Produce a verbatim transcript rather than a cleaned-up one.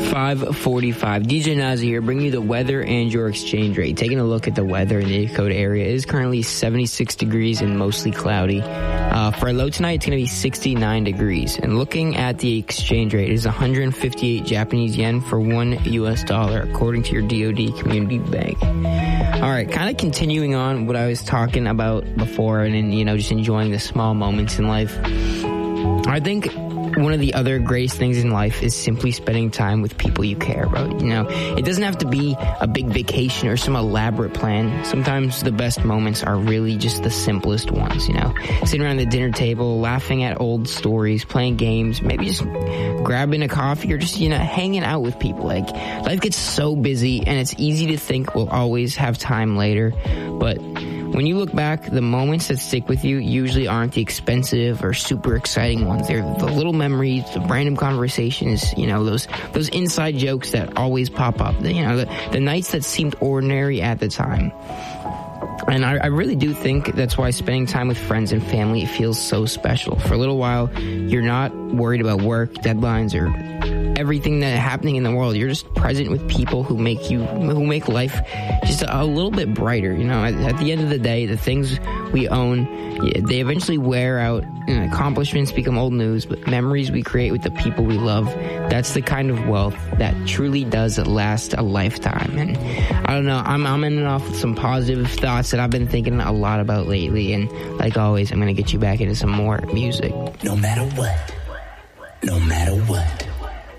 five forty-five. D J Nazi here, bringing you the weather and your exchange rate. Taking a look at the weather in the Dakota area, it is currently seventy-six degrees and mostly cloudy. Uh, for a low tonight, it's going to be sixty-nine degrees. And looking at the exchange rate, it is one hundred fifty-eight Japanese yen for one U S dollar, according to your D O D Community Bank. All right, kind of continuing on what I was talking about before, and, and you know, just enjoying the small moments in life. I think one of the other greatest things in life is simply spending time with people you care about. You know, it doesn't have to be a big vacation or some elaborate plan. Sometimes the best moments are really just the simplest ones, you know. Sitting around the dinner table, laughing at old stories, playing games, maybe just grabbing a coffee or just, you know, hanging out with people. Like, life gets so busy and it's easy to think we'll always have time later, but when you look back, the moments that stick with you usually aren't the expensive or super exciting ones. They're the little memories, the random conversations, you know, those those inside jokes that always pop up. You know, the, the nights that seemed ordinary at the time. And I, I really do think that's why spending time with friends and family feels so special. For a little while, you're not worried about work, deadlines, or everything that's happening in the world. You're just present with people who make you, who make life just a, a little bit brighter. You know, at, at the end of the day, the things we own, yeah, they eventually wear out. You know, accomplishments become old news, but memories we create with the people we love, that's the kind of wealth that truly does last a lifetime. And I don't know, I'm, I'm ending off with some positive thoughts that I've been thinking a lot about lately. And like always, I'm going to get you back into some more music. No matter what, no matter what.